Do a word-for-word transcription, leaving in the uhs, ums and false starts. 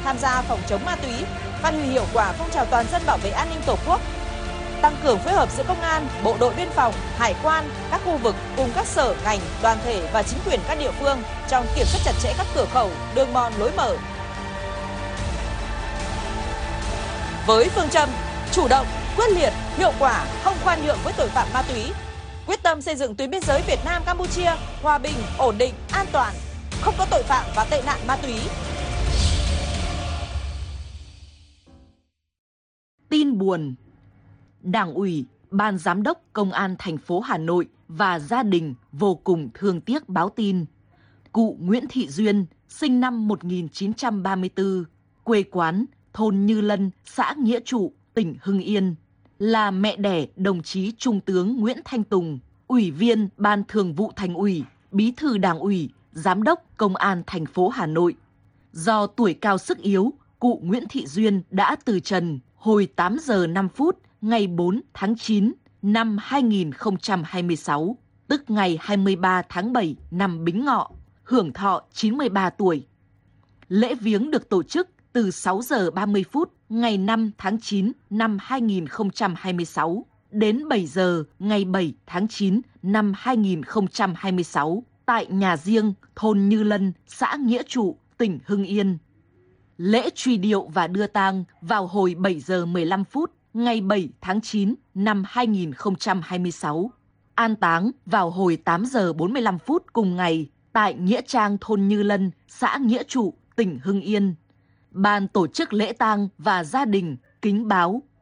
tham gia phòng chống ma túy, phát huy hiệu quả phong trào toàn dân bảo vệ an ninh Tổ quốc, tăng cường phối hợp giữa công an, bộ đội biên phòng, hải quan, các khu vực cùng các sở, ngành, đoàn thể và chính quyền các địa phương trong kiểm soát chặt chẽ các cửa khẩu, đường mòn lối mở. Với phương châm chủ động, quyết liệt, hiệu quả, không khoan nhượng với tội phạm ma túy, quyết tâm xây dựng tuyến biên giới Việt Nam Campuchia hòa bình, ổn định, an toàn, không có tội phạm và tệ nạn ma túy. Tin buồn. Đảng ủy, Ban Giám đốc Công an thành phố Hà Nội và gia đình vô cùng thương tiếc báo tin. Cụ Nguyễn Thị Duyên, sinh năm một nghìn chín trăm ba mươi tư, quê quán thôn Như Lân, xã Nghĩa Trụ, tỉnh Hưng Yên, là mẹ đẻ đồng chí Trung tướng Nguyễn Thanh Tùng, Ủy viên Ban Thường vụ Thành ủy, Bí thư Đảng ủy, Giám đốc Công an thành phố Hà Nội. Do tuổi cao sức yếu, cụ Nguyễn Thị Duyên đã từ trần hồi tám giờ năm phút ngày bốn tháng chín năm hai nghìn không trăm hai mươi sáu, tức ngày hai mươi ba tháng bảy năm Bính Ngọ, hưởng thọ chín mươi ba tuổi. Lễ viếng được tổ chức từ sáu giờ ba mươi phút ngày năm tháng chín năm hai nghìn không trăm hai mươi sáu đến bảy giờ ngày bảy tháng chín năm hai nghìn không trăm hai mươi sáu tại nhà riêng thôn Như Lân, xã Nghĩa Trụ, tỉnh Hưng Yên. Lễ truy điệu và đưa tang vào hồi bảy giờ mười lăm phút ngày bảy tháng chín năm hai nghìn không trăm hai mươi sáu. An táng vào hồi tám giờ bốn mươi lăm phút cùng ngày tại nghĩa trang thôn Như Lân, xã Nghĩa Trụ, tỉnh Hưng Yên. Ban tổ chức lễ tang và gia đình kính báo